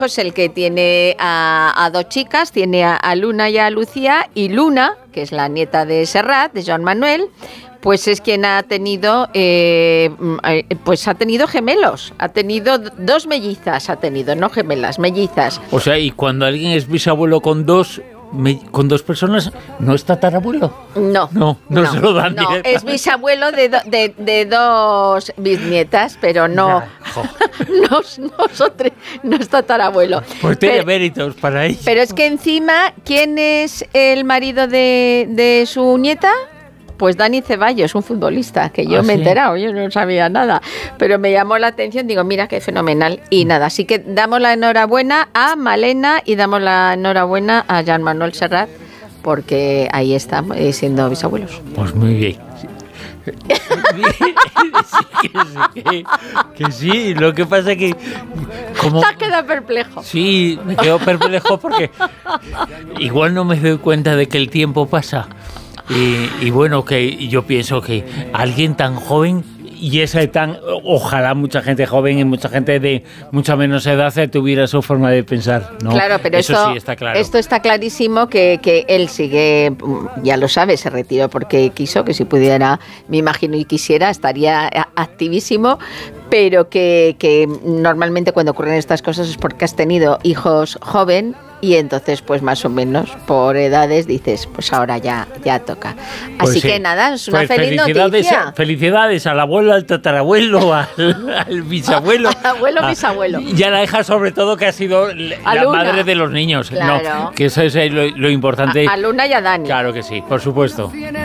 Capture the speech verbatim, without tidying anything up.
Pues el que tiene a, a dos chicas, tiene a, a Luna y a Lucía, y Luna, que es la nieta de Serrat, de Joan Manuel, pues es quien ha tenido, eh, pues ha tenido gemelos, ha tenido dos mellizas, ha tenido, no gemelas, mellizas. O sea, y cuando alguien es bisabuelo con dos... Me, con dos personas, ¿no es tatarabuelo? No, no, no, no se lo dan. No, es bisabuelo de, do, de, de dos bisnietas, pero no, no, no, son tres, no es tatarabuelo. Pues tiene pero, méritos para ello. Pero es que encima, ¿quién es el marido de, de su nieta? Pues Dani Ceballos, un futbolista, que yo ¿Ah, me he sí? enterado, yo no sabía nada, pero me llamó la atención, digo, mira qué fenomenal, y nada, así que damos la enhorabuena a Malena y damos la enhorabuena a Joan Manuel Serrat, porque ahí están eh, siendo bisabuelos. Pues muy bien. Sí, que, sí, que, que sí, lo que pasa es que como, te has quedado perplejo. Sí, me quedo perplejo porque igual no me doy cuenta de que el tiempo pasa. Y, y bueno, que yo pienso que alguien tan joven y esa tan, ojalá mucha gente joven y mucha gente de mucha menos edad tuviera su forma de pensar, ¿no? Claro, pero eso esto, sí está claro. Esto está clarísimo que, que él sigue, ya lo sabe, se retiró porque quiso, que si pudiera, me imagino y quisiera, estaría activísimo, pero que, que normalmente cuando ocurren estas cosas es porque has tenido hijos joven. Y entonces, pues más o menos, por edades, dices, pues ahora ya, ya toca. Así pues sí. que nada, es una pues feliz felicidades, noticia. Felicidades al abuelo, al tatarabuelo, al, al bisabuelo. Al abuelo, bisabuelo. Y a la hija, sobre todo, que ha sido la Luna. madre de los niños. Claro. No, que eso es lo, lo importante. A, a Luna y a Dani. Claro que sí, por supuesto.